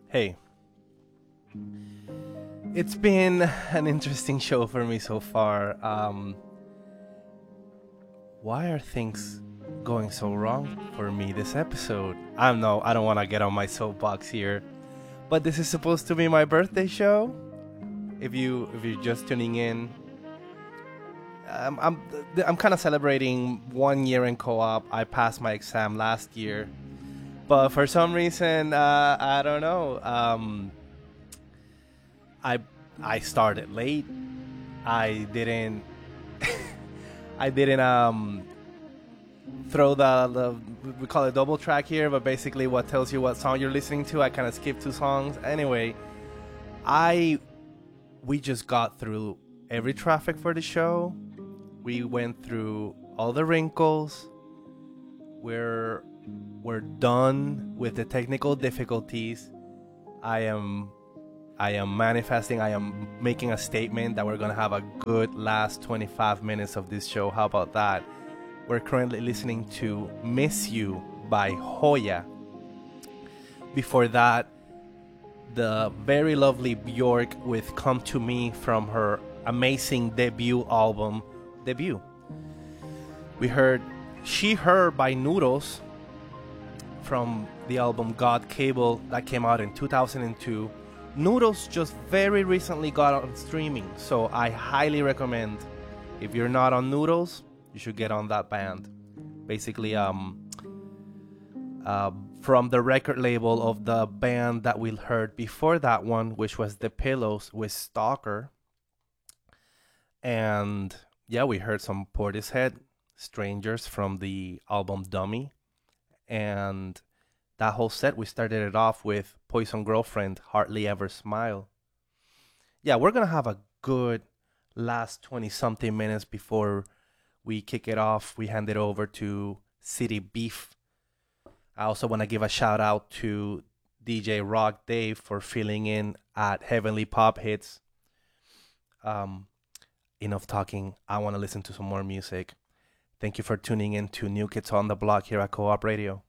Hey, it's been an interesting show for me so far. Why are things going so wrong for me this episode? I don't want to get on my soapbox here, but this is supposed to be my birthday show. If you're just tuning in, um, I'm I'm kind of celebrating 1 year in co-op. I passed my exam last year, but for some reason, I don't know. I I started late. I didn't I didn't throw the we call it double track here, but basically what tells you what song you're listening to. I kind of skipped two songs. Anyway, I we just got through every traffic for the show. We went through all the wrinkles. We're we're done with the technical difficulties. I am I am manifesting, I am making a statement that we're going to have a good last 25 minutes of this show. How about that? We're currently listening to Miss You by Hoya. Before that, the very lovely Bjork with Come to Me from her amazing debut album, Debut. We heard She Her by Noodles from the album God Cable that came out in 2002. Noodles just very recently got on streaming, so I highly recommend, if you're not on Noodles, you should get on that band. Basically, from the record label of the band that we heard before that one, which was The Pillows with Stalker. And yeah, we heard some Portishead, Strangers from the album Dummy. And that whole set, we started it off with Poison Girlfriend, Hardly Ever Smile. Yeah, we're going to have a good last 20 something minutes before we kick it off. We hand it over to City Beef. I also want to give a shout out to DJ Rock Dave for filling in at Heavenly Pop Hits. Enough talking. I want to listen to some more music. Thank you for tuning in to New Kids on the Block here at Co-op Radio.